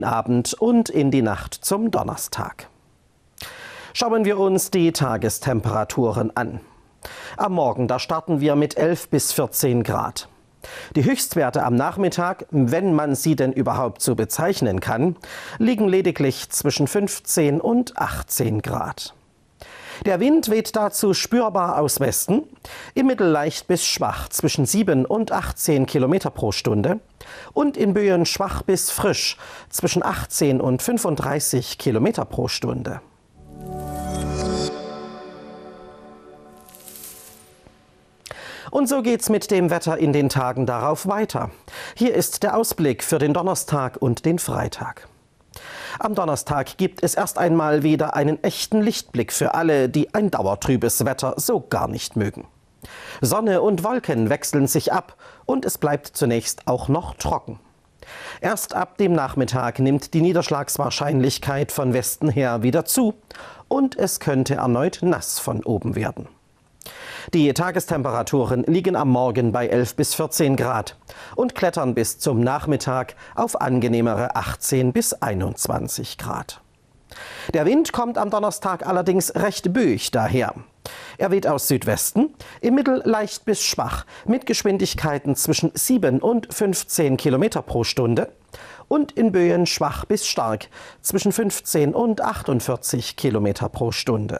Abend und in die Nacht zum Donnerstag. Schauen wir uns die Tagestemperaturen an. Am Morgen, da starten wir mit 11 bis 14 Grad. Die Höchstwerte am Nachmittag, wenn man sie denn überhaupt so bezeichnen kann, liegen lediglich zwischen 15 und 18 Grad. Der Wind weht dazu spürbar aus Westen, im Mittel leicht bis schwach zwischen 7 und 18 Kilometer pro Stunde und in Böen schwach bis frisch zwischen 18 und 35 Kilometer pro Stunde. Und so geht's mit dem Wetter in den Tagen darauf weiter. Hier ist der Ausblick für den Donnerstag und den Freitag. Am Donnerstag gibt es erst einmal wieder einen echten Lichtblick für alle, die ein dauertrübes Wetter so gar nicht mögen. Sonne und Wolken wechseln sich ab und es bleibt zunächst auch noch trocken. Erst ab dem Nachmittag nimmt die Niederschlagswahrscheinlichkeit von Westen her wieder zu und es könnte erneut nass von oben werden. Die Tagestemperaturen liegen am Morgen bei 11 bis 14 Grad und klettern bis zum Nachmittag auf angenehmere 18 bis 21 Grad. Der Wind kommt am Donnerstag allerdings recht böig daher. Er weht aus Südwesten, im Mittel leicht bis schwach, mit Geschwindigkeiten zwischen 7 und 15 Kilometer pro Stunde und in Böen schwach bis stark zwischen 15 und 48 Kilometer pro Stunde.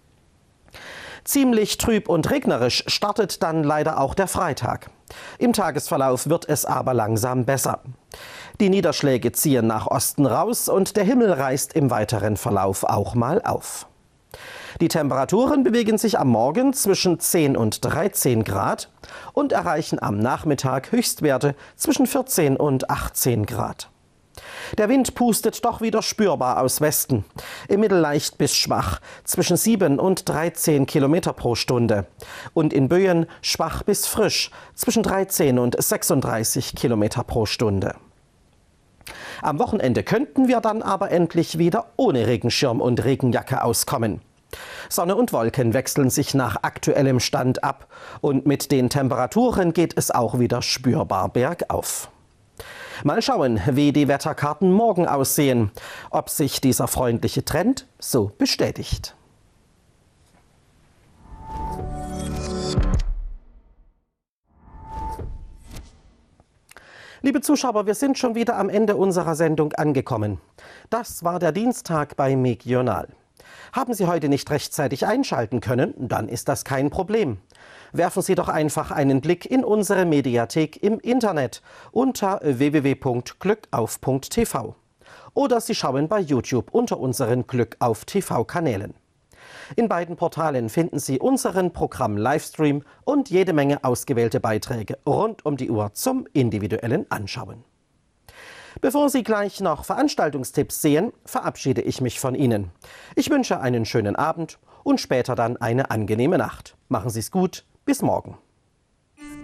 Ziemlich trüb und regnerisch startet dann leider auch der Freitag. Im Tagesverlauf wird es aber langsam besser. Die Niederschläge ziehen nach Osten raus und der Himmel reißt im weiteren Verlauf auch mal auf. Die Temperaturen bewegen sich am Morgen zwischen 10 und 13 Grad und erreichen am Nachmittag Höchstwerte zwischen 14 und 18 Grad. Der Wind pustet doch wieder spürbar aus Westen, im Mittel leicht bis schwach, zwischen 7 und 13 Kilometer pro Stunde und in Böen schwach bis frisch, zwischen 13 und 36 Kilometer pro Stunde. Am Wochenende könnten wir dann aber endlich wieder ohne Regenschirm und Regenjacke auskommen. Sonne und Wolken wechseln sich nach aktuellem Stand ab und mit den Temperaturen geht es auch wieder spürbar bergauf. Mal schauen, wie die Wetterkarten morgen aussehen, ob sich dieser freundliche Trend so bestätigt. Liebe Zuschauer, wir sind schon wieder am Ende unserer Sendung angekommen. Das war der Dienstag bei Megional. Haben Sie heute nicht rechtzeitig einschalten können, dann ist das kein Problem. Werfen Sie doch einfach einen Blick in unsere Mediathek im Internet unter www.glückauf.tv oder Sie schauen bei YouTube unter unseren Glückauf TV-Kanälen. In beiden Portalen finden Sie unseren Programm-Livestream und jede Menge ausgewählte Beiträge rund um die Uhr zum individuellen Anschauen. Bevor Sie gleich noch Veranstaltungstipps sehen, verabschiede ich mich von Ihnen. Ich wünsche einen schönen Abend und später dann eine angenehme Nacht. Machen Sie es gut, bis morgen.